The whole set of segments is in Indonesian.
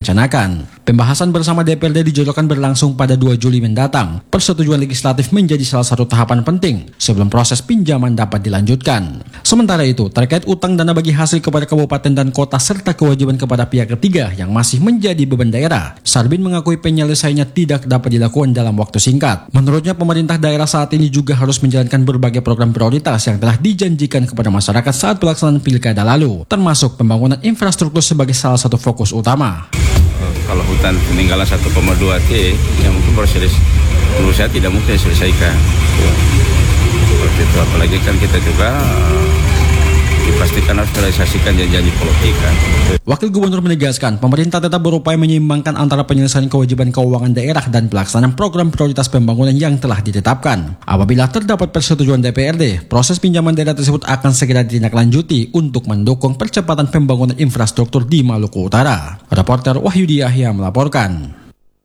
direncanakan. Pembahasan bersama DPRD dijadwalkan berlangsung pada 2 Juli mendatang. Persetujuan legislatif menjadi salah satu tahapan penting sebelum proses pinjaman dapat dilanjutkan. Sementara itu, terkait utang dana bagi hasil kepada kabupaten dan kota serta kewajiban kepada pihak ketiga yang masih menjadi beban daerah, Sarbin mengakui penyelesaiannya tidak dapat dilakukan dalam waktu singkat. Menurutnya, pemerintah daerah saat ini juga harus menjalankan berbagai program prioritas yang telah dijanjikan kepada masyarakat saat pelaksanaan pilkada lalu, termasuk pembangunan infrastruktur sebagai salah satu fokus utama. Kalau hutan peninggalan 1,2 T, yang mungkin proses menurut saya tidak mungkin diselesaikan. Seperti itu, apalagi kan kita juga dipastikan harus realisasikan janji politik kan. Wakil Gubernur menegaskan, pemerintah tetap berupaya menyeimbangkan antara penyelesaian kewajiban keuangan daerah dan pelaksanaan program prioritas pembangunan yang telah ditetapkan. Apabila terdapat persetujuan DPRD, proses pinjaman daerah tersebut akan segera ditindaklanjuti untuk mendukung percepatan pembangunan infrastruktur di Maluku Utara. Reporter Wahyudi Yahya melaporkan.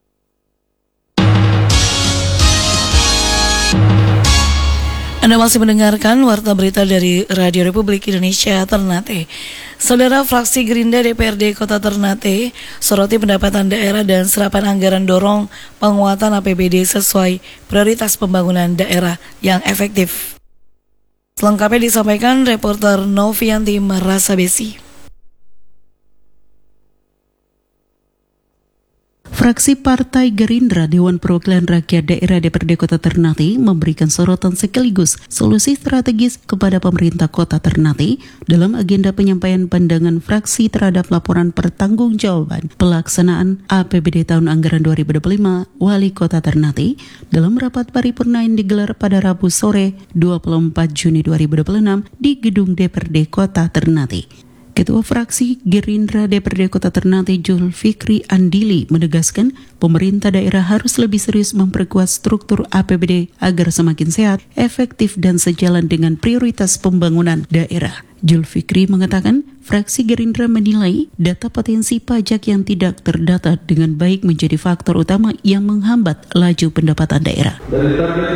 Anda masih mendengarkan Warta Berita dari Radio Republik Indonesia Ternate. Saudara, fraksi Gerindra DPRD Kota Ternate soroti pendapatan daerah dan serapan anggaran dorong penguatan APBD sesuai prioritas pembangunan daerah yang efektif. Selengkapnya disampaikan reporter Novianti Marasabesi. Fraksi Partai Gerindra Dewan Perwakilan Rakyat Daerah DPRD Kota Ternate memberikan sorotan sekaligus solusi strategis kepada pemerintah Kota Ternate dalam agenda penyampaian pandangan fraksi terhadap laporan pertanggungjawaban pelaksanaan APBD tahun anggaran 2025 Wali Kota Ternate dalam rapat paripurna yang digelar pada Rabu sore 24 Juni 2026 di gedung DPRD Kota Ternate. Ketua Fraksi Gerindra DPRD Kota Ternate Zulfikri Andili menegaskan pemerintah daerah harus lebih serius memperkuat struktur APBD agar semakin sehat, efektif dan sejalan dengan prioritas pembangunan daerah. Zulfikri mengatakan fraksi Gerindra menilai data potensi pajak yang tidak terdata dengan baik menjadi faktor utama yang menghambat laju pendapatan daerah.